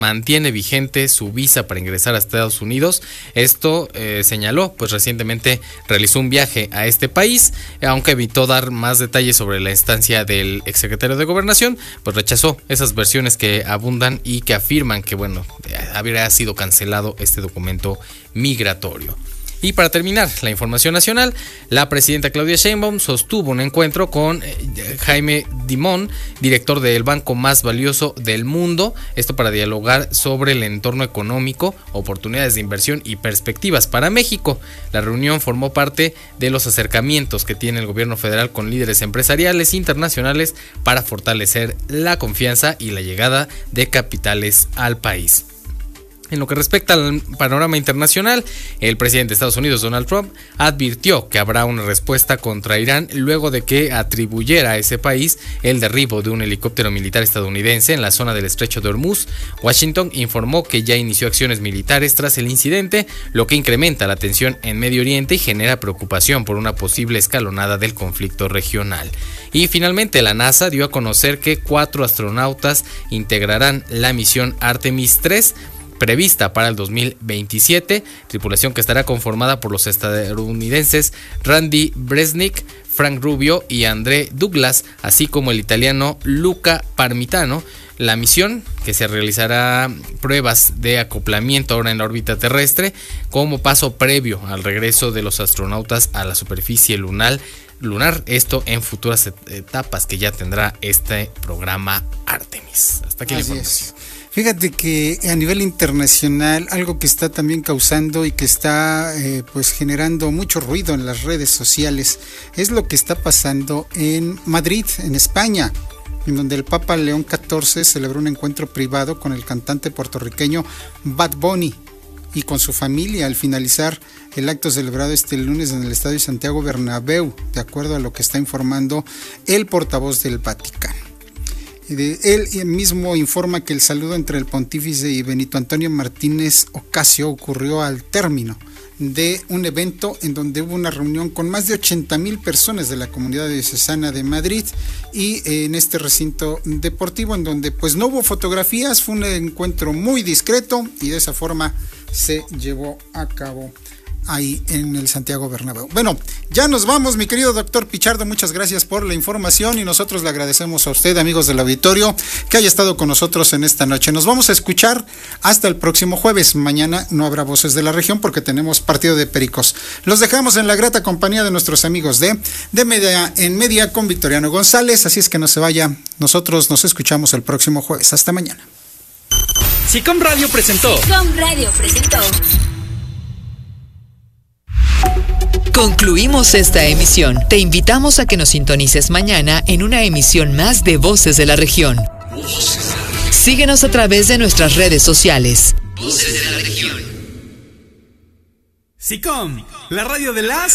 mantiene vigente su visa para ingresar a Estados Unidos. Esto señaló, pues recientemente realizó un viaje a este país, aunque evitó dar más detalles sobre la estancia del exsecretario de Gobernación, pues rechazó esas versiones que abundan y que afirman que, bueno, habría sido cancelado este documento migratorio. Y para terminar la información nacional, la presidenta Claudia Sheinbaum sostuvo un encuentro con Jaime Dimon, director del banco más valioso del mundo, esto para dialogar sobre el entorno económico, oportunidades de inversión y perspectivas para México. La reunión formó parte de los acercamientos que tiene el gobierno federal con líderes empresariales internacionales para fortalecer la confianza y la llegada de capitales al país. En lo que respecta al panorama internacional, el presidente de Estados Unidos, Donald Trump, advirtió que habrá una respuesta contra Irán luego de que atribuyera a ese país el derribo de un helicóptero militar estadounidense en la zona del estrecho de Hormuz. Washington informó que ya inició acciones militares tras el incidente, lo que incrementa la tensión en Medio Oriente y genera preocupación por una posible escalonada del conflicto regional. Y finalmente, la NASA dio a conocer que 4 astronautas integrarán la misión Artemis 3, prevista para el 2027, tripulación que estará conformada por los estadounidenses Randy Bresnik, Frank Rubio y André Douglas, así como el italiano Luca Parmitano. La misión, que se realizará pruebas de acoplamiento ahora en la órbita terrestre, como paso previo al regreso de los astronautas a la superficie lunar, esto en futuras etapas que ya tendrá este programa Artemis. Hasta aquí la información. Fíjate que a nivel internacional, algo que está también causando y que está pues generando mucho ruido en las redes sociales es lo que está pasando en Madrid, en España, en donde el Papa León XIV celebró un encuentro privado con el cantante puertorriqueño Bad Bunny y con su familia al finalizar el acto celebrado este lunes en el Estadio Santiago Bernabéu, de acuerdo a lo que está informando el portavoz del Vaticano. Él mismo informa que el saludo entre el pontífice y Benito Antonio Martínez Ocasio ocurrió al término de un evento en donde hubo una reunión con más de 80,000 personas de la comunidad diocesana de Madrid y en este recinto deportivo en donde pues no hubo fotografías, fue un encuentro muy discreto y de esa forma se llevó a cabo ahí en el Santiago Bernabéu. Bueno, ya nos vamos, mi querido doctor Pichardo, muchas gracias por la información y nosotros le agradecemos a usted, amigos del auditorio, que haya estado con nosotros en esta noche. Nos vamos a escuchar hasta el próximo jueves. Mañana no habrá Voces de la Región porque tenemos partido de Pericos. Los dejamos en la grata compañía de nuestros amigos de Media en Media con Victoriano González, así es que no se vaya. Nosotros nos escuchamos el próximo jueves. Hasta mañana. SICOM Radio presentó. Concluimos esta emisión. Te invitamos a que nos sintonices mañana en una emisión más de Voces de la Región. Síguenos a través de nuestras redes sociales. Voces de la Región. SICOM, la radio de las